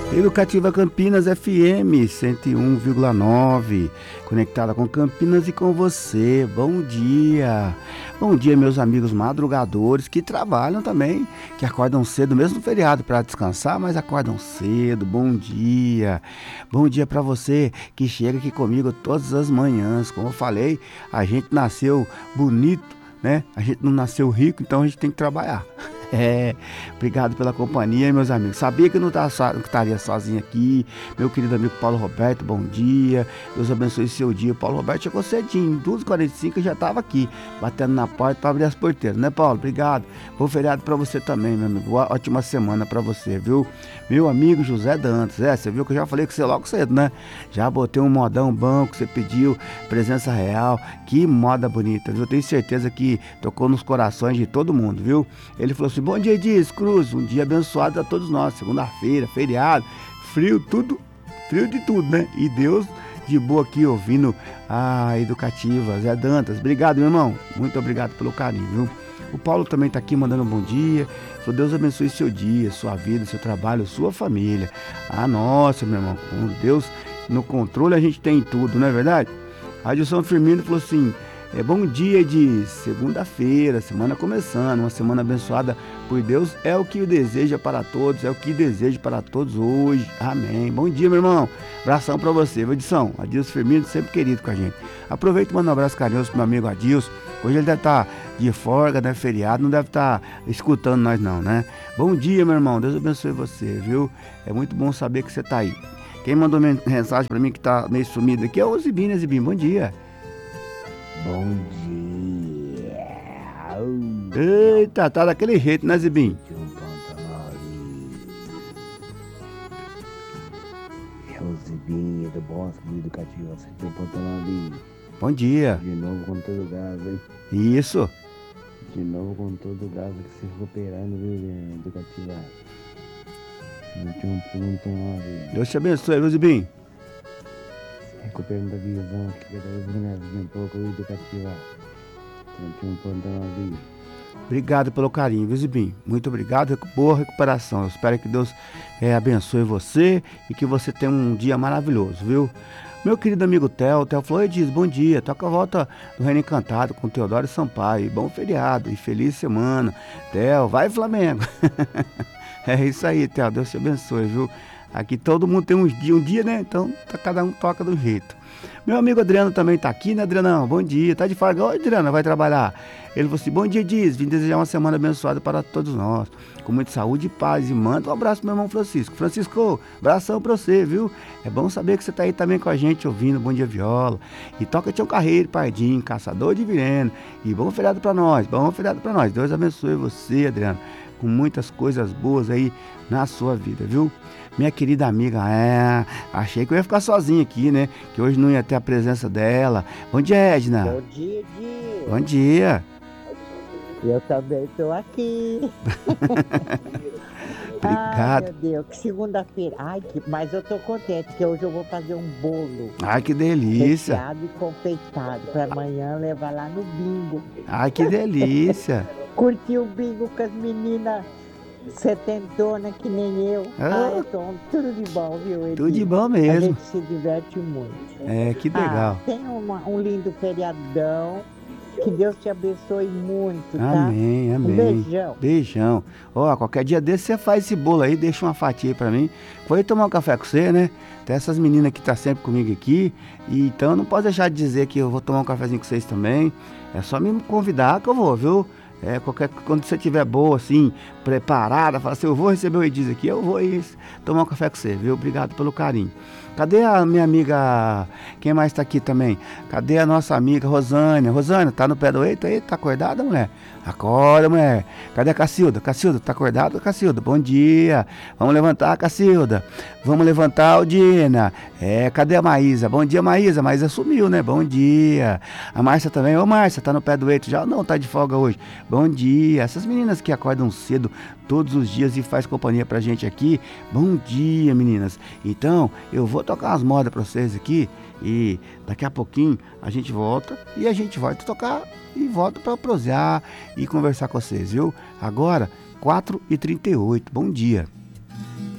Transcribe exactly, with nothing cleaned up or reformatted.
Educativa Campinas F M cento e um vírgula nove, conectada com Campinas e com você. Bom dia. Bom dia, meus amigos madrugadores que trabalham também, que acordam cedo, mesmo no feriado, para descansar, mas acordam cedo. Bom dia. Bom dia para você que chega aqui comigo todas as manhãs. Como eu falei, a gente nasceu bonito, né? A gente não nasceu rico, então a gente tem que trabalhar. É, obrigado pela companhia, meus amigos. Sabia que eu não, tá so, não estaria sozinho aqui. Meu querido amigo Paulo Roberto, bom dia. Deus abençoe seu dia. Paulo Roberto chegou cedinho, duas e quarenta e cinco, eu já estava aqui, batendo na porta para abrir as porteiras, né, Paulo? Obrigado. Bom feriado para você também, meu amigo. Ótima semana para você, viu? Meu amigo José Dantas, é, você viu que eu já falei com você logo cedo, né? Já botei um modão bom que você pediu, presença real. Que moda bonita, viu? Eu tenho certeza que tocou nos corações de todo mundo, viu? Ele falou assim: bom dia, Dias Cruz, um dia abençoado a todos nós, segunda-feira, feriado, frio, tudo, frio de tudo, né? E Deus de boa aqui ouvindo a Educativa. Zé Dantas, obrigado, meu irmão, muito obrigado pelo carinho, viu? O Paulo também tá aqui mandando um bom dia. Falou: Deus abençoe seu dia, sua vida, seu trabalho, sua família. Ah, nossa, meu irmão, com Deus no controle a gente tem tudo, não é verdade? A Adilson Firmino falou assim: é bom dia de segunda-feira, semana começando, uma semana abençoada por Deus, é o que deseja para todos, é o que desejo para todos hoje, amém. Bom dia, meu irmão, abração para você, viu, Edição? Adilson Firmino, sempre querido com a gente. Aproveita e manda um abraço carinhoso pro meu amigo Adilson. Hoje ele deve estar de folga, né, feriado, não deve estar escutando nós não, né? Bom dia, meu irmão, Deus abençoe você, viu? É muito bom saber que você tá aí. Quem mandou mensagem para mim que tá meio sumido aqui é o Zibim, né, Zibim? Bom dia. Bom dia. Eita, tá daquele jeito, né, Zibim? É o Zibim do Bosque do Educativo, você tem um Pantanal ali. Bom dia. De novo com todo o gás, hein? Isso. De novo com todo o gás que se recuperando, viu, Educativa? vinte e um Pantanal ali. Deus te abençoe, viu, Zibim? Recuperando a visão, que cada vez menorzinho um pouco, Educativa. vinte e um Pantanal ali. Obrigado pelo carinho, viu, Zibim? Muito obrigado, boa recuperação. Eu espero que Deus é, abençoe você e que você tenha um dia maravilhoso, viu? Meu querido amigo Theo, Theo falou: e diz, bom dia, toca a volta do Reino Encantado com Teodoro Sampaio. Bom feriado e feliz semana. Theo, vai Flamengo. É isso aí, Theo, Deus te abençoe, viu? Aqui todo mundo tem uns dias, um dia, né? Então tá, cada um toca do jeito. Meu amigo Adriano também tá aqui, né, Adrianão? Bom dia, tá de folga? Oi, Adriano, vai trabalhar? Ele falou assim: bom dia, Diz, vim desejar uma semana abençoada para todos nós, com muita saúde e paz. E manda um abraço pro meu irmão Francisco. Francisco, abração pra você, viu? É bom saber que você tá aí também com a gente, ouvindo Bom Dia Viola. E toca Tião Carreiro, Pardinho, Caçador de Vireno. E bom feriado pra nós, bom feriado pra nós. Deus abençoe você, Adriano, com muitas coisas boas aí na sua vida, viu? Minha querida amiga, é, achei que eu ia ficar sozinho aqui, né? Que hoje não ia ter a presença dela. Bom dia, Edna. Bom dia, dia. Bom dia. Eu também estou aqui. Obrigado. Ai, meu Deus, que segunda-feira. Ai, que... mas eu tô contente que hoje eu vou fazer um bolo. Ai, que delícia. Recheado e confeitado para amanhã levar lá no bingo. Ai, que delícia. Curtir o bingo com as meninas setentonas que nem eu. Ah. Ai, tô, tudo de bom, viu, Edinho? Tudo de bom A mesmo. gente se diverte muito. É, que legal. Ah, tenha uma, um lindo feriadão. Que Deus te abençoe muito, tá? Amém, amém. Um beijão. Beijão. Ó, qualquer dia desse você faz esse bolo aí, deixa uma fatia aí pra mim. Vou ir tomar um café com você, né? Tem essas meninas que tá sempre comigo aqui. E então não pode deixar de dizer que eu vou tomar um cafezinho com vocês também. É só me convidar que eu vou, viu? É, qualquer, quando você estiver boa, assim, preparada, fala assim: eu vou receber o Ediz aqui, eu vou ir tomar um café com você, viu? Obrigado pelo carinho. Cadê a minha amiga, quem mais tá aqui também? Cadê a nossa amiga Rosânia? Rosânia, tá no pé do eito aí? Tá acordada, mulher? Acorda, mulher. Cadê a Cacilda? Cacilda, tá acordada, Cacilda? Bom dia. Vamos levantar, Cacilda. Vamos levantar, Aldina. É, cadê a Maísa? Bom dia, Maísa. Maísa sumiu, né? Bom dia. A Márcia também. Ô, Márcia, tá no pé do eito já? Não, tá de folga hoje. Bom dia. Essas meninas que acordam cedo todos os dias e faz companhia pra gente aqui. Bom dia, meninas. Então, eu vou tocar umas modas pra vocês aqui e daqui a pouquinho a gente volta e a gente volta a tocar e volta pra prosear e conversar com vocês, viu? Agora, quatro e trinta e oito. Bom dia.